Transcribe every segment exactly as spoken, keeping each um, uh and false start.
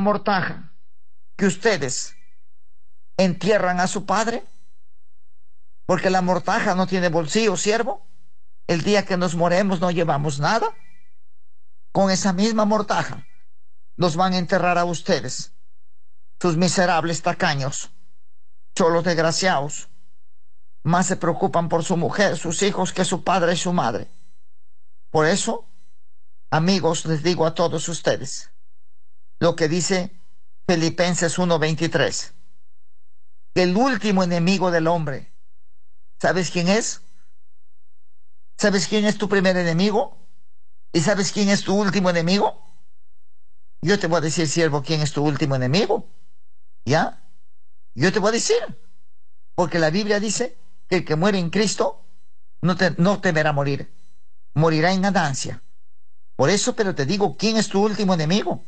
mortaja que ustedes entierran a su padre? Porque la mortaja no tiene bolsillo, siervo. El día que nos moremos no llevamos nada. Con esa misma mortaja los van a enterrar a ustedes, sus miserables tacaños, cholos desgraciados. Más se preocupan por su mujer, sus hijos, que su padre y su madre. Por eso, amigos, les digo a todos ustedes lo que dice Filipenses uno veintitrés. El último enemigo del hombre, ¿sabes quién es? ¿Sabes quién es tu primer enemigo? ¿Y sabes quién es tu último enemigo? Yo te voy a decir, siervo, quién es tu último enemigo. ¿Ya? Yo te voy a decir. Porque la Biblia dice que el que muere en Cristo no, te, no temerá morir. Morirá en ganancia. Por eso, pero te digo, ¿quién es tu último enemigo?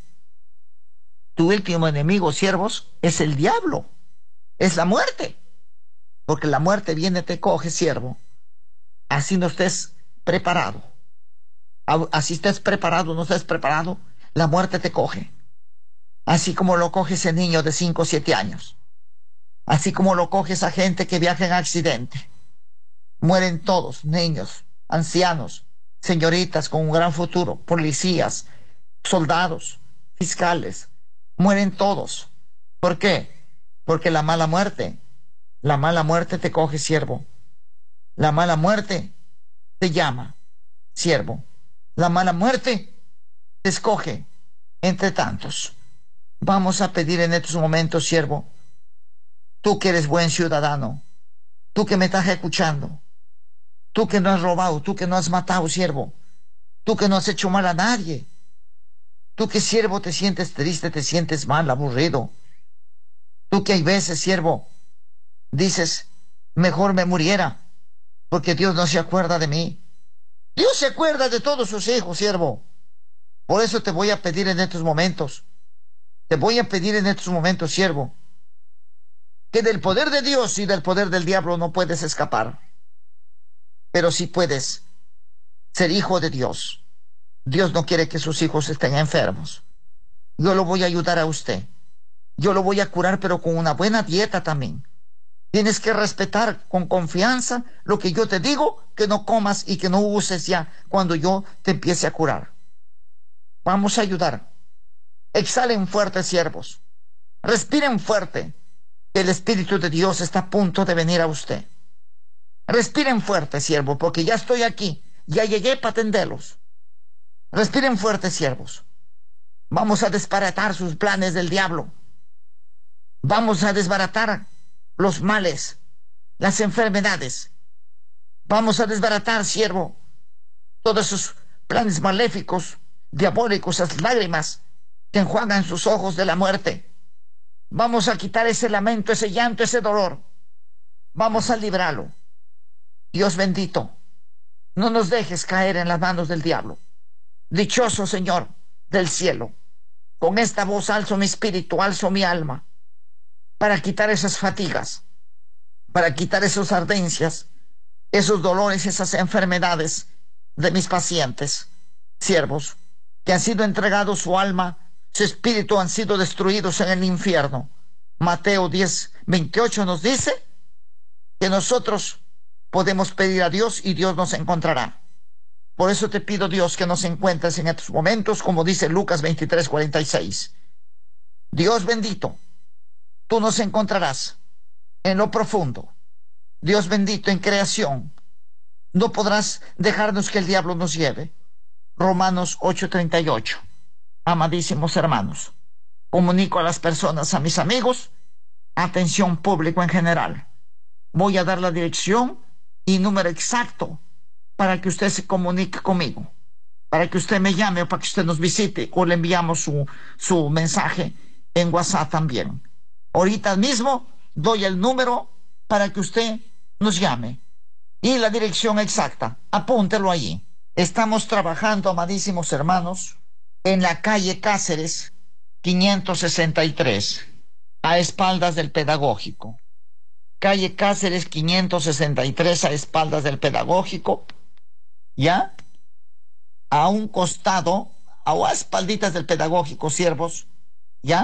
Tu último enemigo, siervos, es el diablo. Es la muerte. Porque la muerte viene, te coge, siervo. Así no estés preparado. Así estés preparado, no estés preparado, la muerte te coge. Así como lo coge ese niño de cinco o siete años. Así como lo coge esa gente que viaja en accidente. Mueren todos, niños, ancianos, señoritas con un gran futuro, policías, soldados, fiscales. Mueren todos. ¿Por qué? Porque la mala muerte, la mala muerte te coge, siervo. La mala muerte te llama, siervo. La mala muerte te escoge entre tantos. Vamos a pedir en estos momentos, siervo, tú que eres buen ciudadano, tú que me estás escuchando, tú que no has robado, tú que no has matado, siervo, tú que no has hecho mal a nadie, tú que, siervo, te sientes triste, te sientes mal, aburrido, tú que hay veces, siervo, dices, mejor me muriera, porque Dios no se acuerda de mí. Dios se acuerda de todos sus hijos, siervo. Por eso te voy a pedir en estos momentos, te voy a pedir en estos momentos, siervo, que del poder de Dios y del poder del diablo no puedes escapar, pero sí puedes ser hijo de Dios. Dios no quiere que sus hijos estén enfermos. Yo lo voy a ayudar a usted. Yo lo voy a curar, pero con una buena dieta también. Tienes que respetar con confianza lo que yo te digo, que no comas y que no uses ya cuando yo te empiece a curar. Vamos a ayudar. Exhalen fuerte, siervos. Respiren fuerte, que el Espíritu de Dios está a punto de venir a usted. Respiren fuerte, siervo, porque ya estoy aquí. Ya llegué para atenderlos. Respiren fuerte, siervos. Vamos a desbaratar sus planes del diablo. Vamos a desbaratar los males, las enfermedades. Vamos a desbaratar, siervo, todos esos planes maléficos, diabólicos, esas lágrimas que enjuagan sus ojos de la muerte. Vamos a quitar ese lamento, ese llanto, ese dolor. Vamos a librarlo. Dios bendito, no nos dejes caer en las manos del diablo. Dichoso Señor del cielo, con esta voz alzo mi espíritu, alzo mi alma, para quitar esas fatigas, para quitar esas ardencias, esos dolores, esas enfermedades de mis pacientes, siervos, que han sido entregados su alma, su espíritu han sido destruidos en el infierno. Mateo diez, veintiocho nos dice que nosotros podemos pedir a Dios y Dios nos encontrará. Por eso te pido, Dios, que nos encuentres en estos momentos, como dice Lucas veintitrés, cuarenta y seis. Dios bendito, tú nos encontrarás en lo profundo. Dios bendito, en creación no podrás dejarnos que el diablo nos lleve. Romanos ocho, treinta y ocho. Amadísimos hermanos, comunico a las personas, a mis amigos, atención público en general. Voy a dar la dirección y número exacto para que usted se comunique conmigo, para que usted me llame o para que usted nos visite, o le enviamos su, su mensaje en WhatsApp también. Ahorita mismo doy el número para que usted nos llame y la dirección exacta. Apúntelo allí. Estamos trabajando, amadísimos hermanos, en la calle Cáceres quinientos sesenta y tres, a espaldas del Pedagógico. Calle Cáceres quinientos sesenta y tres, a espaldas del Pedagógico, ya a un costado, a espalditas del Pedagógico, siervos,